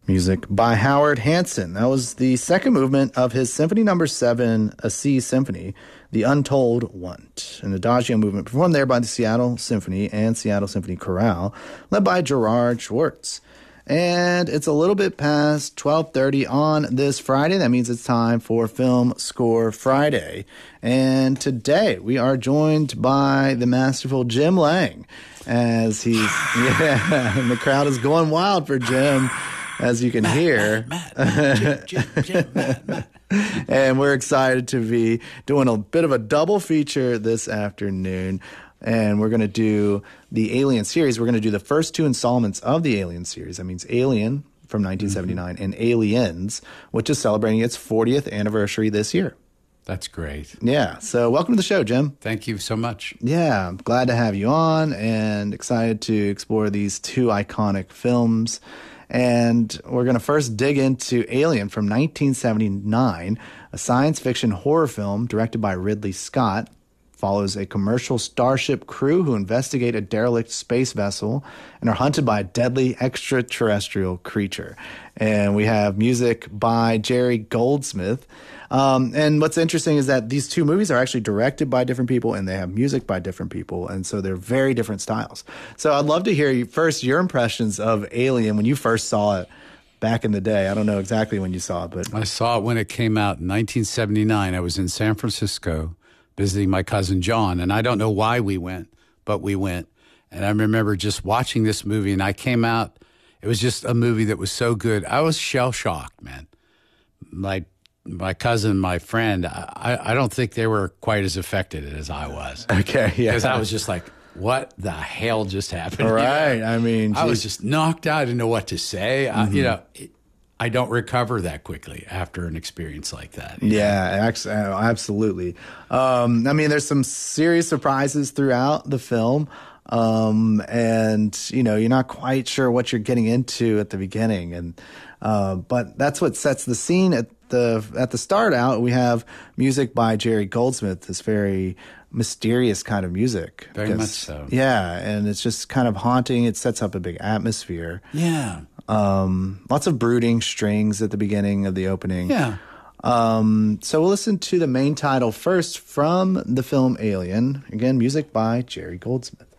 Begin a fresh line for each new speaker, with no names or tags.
Music by Howard Hanson. That was the second movement of his Symphony No. 7, A C Symphony, The Untold Want, an adagio movement performed there by the Seattle Symphony and Seattle Symphony Chorale, led by Gerard Schwartz. And it's a little bit past 12:30 on this Friday. That means it's time for Film Score Friday. And today we are joined by the masterful Jim Lang, as he's, and the crowd is going wild for Jim, as you can hear.
Matt.
And we're excited to be doing a bit of a double feature this afternoon. And we're going to do the Alien series. We're going to do the first two installments of the Alien series. That means Alien from 1979 and Aliens, which is celebrating its 40th anniversary this year.
That's great.
Yeah. So welcome to the show, Jim.
Thank you so much.
Yeah. I'm glad to have you on and excited to explore these two iconic films. And we're going to first dig into Alien from 1979, a science fiction horror film directed by Ridley Scott. Follows a commercial starship crew who investigate a derelict space vessel and are hunted by a deadly extraterrestrial creature. And we have music by Jerry Goldsmith. And what's interesting is that these two movies are actually directed by different people and they have music by different people. And so they're very different styles. So I'd love to hear your impressions of Alien when you first saw it back in the day. I don't know exactly when you saw it, but
I saw it when it came out in 1979. I was in San Francisco visiting my cousin John, and I don't know why we went, but we went. And I remember just watching this movie, and I came out, it was just a movie that was so good. I was shell-shocked, man. My cousin, my friend, I don't think they were quite as affected as I was.
Okay, yeah.
Because I was just like, what the hell just happened?
Right, I mean,
I was just knocked out. I didn't know what to say. I don't recover that quickly after an experience like that.
Yeah, absolutely. I mean, there's some serious surprises throughout the film. And, you're not quite sure what you're getting into at the beginning. And but that's what sets the scene at the start out. We have music by Jerry Goldsmith, this very mysterious kind of music.
Very much so.
Yeah, and it's just kind of haunting. It sets up a big atmosphere.
Yeah.
Lots of brooding strings at the beginning of the opening.
Yeah.
So we'll listen to the main title first from the film Alien. Again, music by Jerry Goldsmith.